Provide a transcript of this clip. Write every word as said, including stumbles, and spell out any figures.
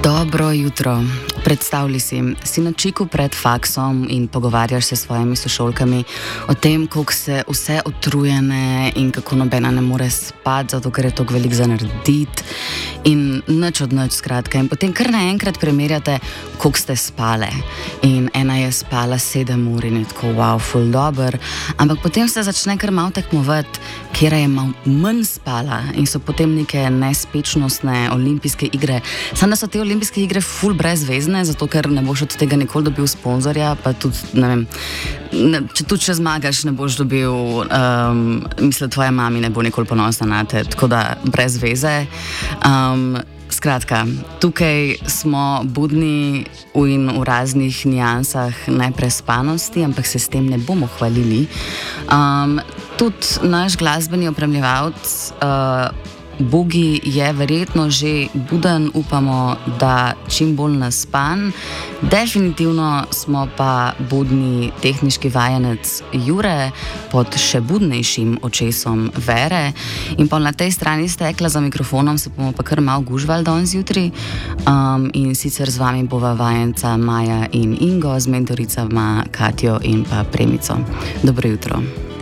Dobro jutro. Predstavljaj si, si na čiku pred faksom in pogovarjaš se s svojimi sošolkami o tem, kako se vse utrujene in kako nobena ne more spati, zato ker je toliko veliko za narediti in nič od nič, skratka. In potem kar naenkrat primerjate, koliko ste spale. In ena je spala sedem ur in je tako, wow, ful dober, ampak potem se začne kar malo tekmovati, kera je malo manj spala in so potem neke nespečnostne olimpijske igre. Samo da so te olimpijske igre ful brezvezne, zato ker ne boš od tega nikoli dobil sponzorja, pa tudi, ne vem, ne, če tudi če zmagaš, ne boš dobil, um, mislim, tvoja mami ne bo nikoli ponosna na te, tako da brez veze. Um, Skratka, tukaj smo budni in v raznih nijansah neprespanosti, ampak se s tem ne bomo hvalili. Um, tudi naš glasbeni opremljevalec uh, Bogi je verjetno že buden, upamo, da čim bolj naspan. Definitivno smo pa budni tehniški vajenec Jure pod še budnejšim očesom Vere. In pa na tej strani stekla za mikrofonom se bomo pa kar malo gužvali danes jutri. Um, in sicer z vami bova vajenca Maja in Ingo, z mentoricama Katjo in pa Premico. Dobro jutro.